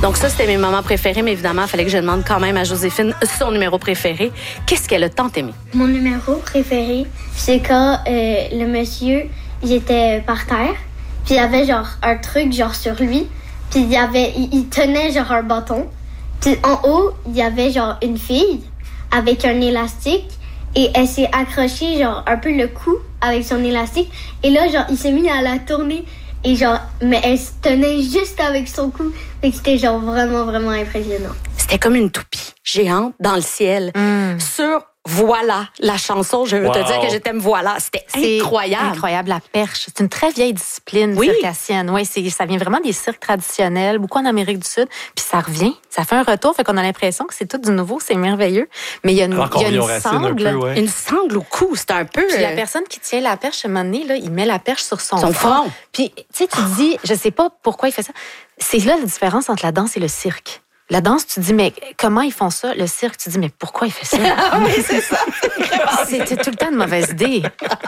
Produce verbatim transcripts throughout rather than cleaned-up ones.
Donc ça, c'était mes moments préférés, mais évidemment, il fallait que je demande quand même à Joséphine son numéro préféré. Qu'est-ce qu'elle a tant aimé? Mon numéro préféré, c'est quand euh, le monsieur, il était par terre, puis il y avait genre un truc genre sur lui, puis il y avait, il, il tenait genre un bâton, puis en haut, il y avait genre une fille avec un élastique, et elle s'est accrochée genre un peu le cou avec son élastique, et là genre il s'est mis à la tourner, et genre, mais elle se tenait juste avec son cou, et c'était genre vraiment vraiment impressionnant. C'était comme une toupie géante dans le ciel, mm. sur Voilà, la chanson, je veux wow. te dire que je t'aime, voilà. C'était c'est incroyable. incroyable, la perche. C'est une très vieille discipline oui. circassienne. Oui, c'est, ça vient vraiment des cirques traditionnels, beaucoup en Amérique du Sud. Puis ça revient, ça fait un retour, fait qu'on a l'impression que c'est tout du nouveau, c'est merveilleux. Mais il y a une, il y a une sangle. Un peu, ouais. Une sangle au cou, c'est un peu... Puis la personne qui tient la perche, à un moment donné, là, il met la perche sur son, son front. Puis, tu sais, tu te dis, je sais pas pourquoi il fait ça. C'est là la différence entre la danse et le cirque. La danse, tu te dis, mais comment ils font ça? Le cirque, tu te dis, mais pourquoi il fait ça? Ah oui, c'est ça. C'était tout le temps une mauvaise idée.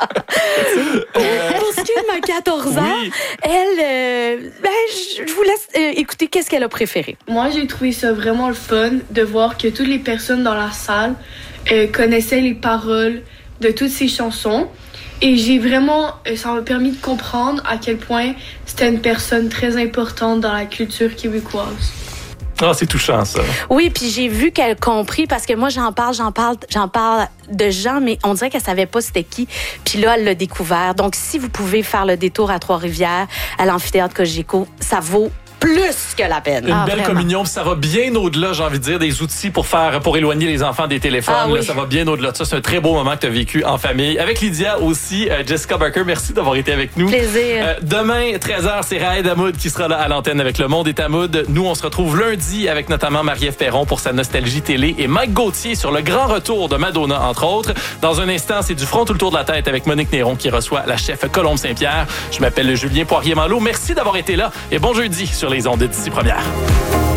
Pour ce qui est de ma quatorze ans, oui. elle, euh, ben, je vous laisse euh, écouter qu'est-ce qu'elle a préféré. Moi, j'ai trouvé ça vraiment le fun de voir que toutes les personnes dans la salle euh, connaissaient les paroles de toutes ces chansons. Et j'ai vraiment, ça m'a permis de comprendre à quel point c'était une personne très importante dans la culture québécoise. Ah, c'est touchant, ça. Oui, puis j'ai vu qu'elle a compris, parce que moi, j'en parle, j'en parle, j'en parle de gens, mais on dirait qu'elle savait pas c'était qui. Puis là, elle l'a découvert. Donc, si vous pouvez faire le détour à Trois-Rivières, à l'amphithéâtre Cogeco, ça vaut plus que la peine. Une ah, belle vraiment. communion, puis ça va bien au-delà, j'ai envie de dire, des outils pour faire, pour éloigner les enfants des téléphones. Ah, oui. Là, ça va bien au-delà de ça. C'est un très beau moment que tu as vécu en famille. Avec Lydia aussi, euh, Jessica Barker, merci d'avoir été avec nous. Plaisir. Euh, demain, treize heures, c'est Raed Hamoud qui sera là à l'antenne avec Le Monde est à Mood. Nous, on se retrouve lundi avec notamment Marie-Ève Perron pour sa Nostalgie télé et Mike Gauthier sur le grand retour de Madonna, entre autres. Dans un instant, c'est du front tout le tour de la tête avec Monique Néron qui reçoit la chef Colombe Saint-Pierre. Je m'appelle Julien Poirier-Malo. Merci d'avoir été là et bon jeudi sur les ondes d'ici première.